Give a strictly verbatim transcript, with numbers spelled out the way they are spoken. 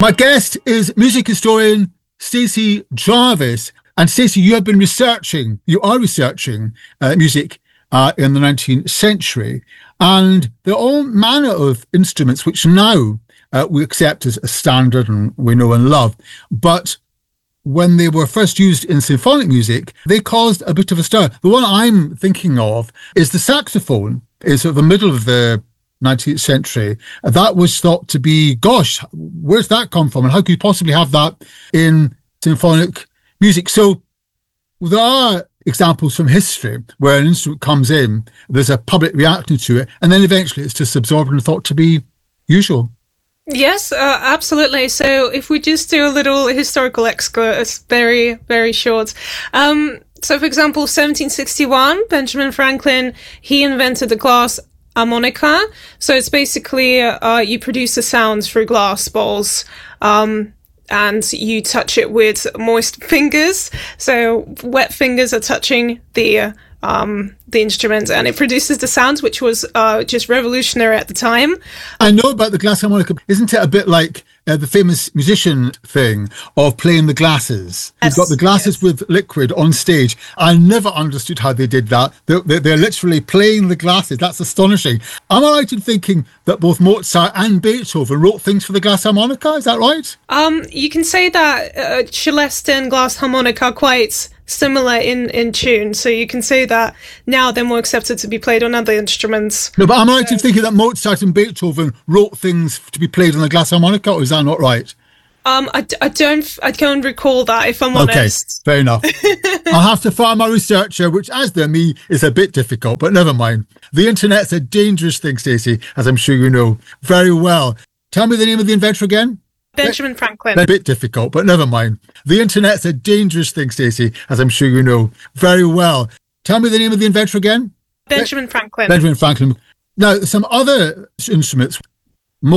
My guest is music historian Stacey Jarvis. And Stacey, you have been researching, you are researching uh, music uh, in the nineteenth century. And there are all manner of instruments which now uh, we accept as a standard and we know and love. But when they were first used in symphonic music, they caused a bit of a stir. The one I'm thinking of is the saxophone. It's at the middle of the nineteenth century. That was thought to be, gosh, where's that come from? And how could you possibly have that in symphonic music? So there are examples from history where an instrument comes in, there's a public reaction to it, and then eventually it's just absorbed and thought to be usual. Yes, uh, absolutely. So if we just do a little historical excursus, very, very short. Um, so for example, seventeen sixty-one, Benjamin Franklin, he invented the glass harmonica. So it's basically, uh, you produce the sounds through glass balls, um, and you touch it with moist fingers. So wet fingers are touching the um, the instrument, and it produces the sounds, which was uh, just revolutionary at the time. I know about the glass harmonica. Isn't it a bit like uh, the famous musician thing of playing the glasses? Yes, You've got the glasses yes. with liquid on stage. I never understood how they did that. They're, they're, they're literally playing the glasses. That's astonishing. Am I right in thinking that both Mozart and Beethoven wrote things for the glass harmonica? Is that right? Um, you can say that uh, celeste and glass harmonica are quite similar in, in tune, so you can say that now they're more accepted to be played on other instruments. No, but am I right in thinking that Mozart and Beethoven wrote things to be played on the glass harmonica, or is that not right? Um, I, I don't I don't recall that, if I'm okay, honest. Okay, fair enough. I'll have to fire my researcher, which, as they're me, is a bit difficult, but never mind. The internet's a dangerous thing, Stacey, as I'm sure you know very well. Tell me the name of the inventor again. Benjamin Franklin. A bit difficult, but never mind. The internet's a dangerous thing, Stacey, as I'm sure you know very well. Tell me the name of the inventor again. Benjamin Franklin. Benjamin Franklin. Now, some other instruments